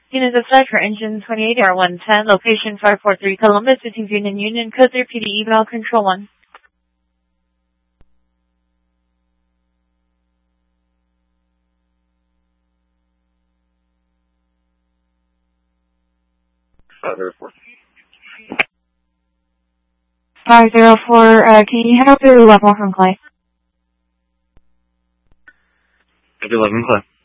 Unit dispatch for engine 28R110, location 543 Columbus, between Union, code 3 PD, eval control 1. There 504, can you head up to level from Clay? 11 Clay.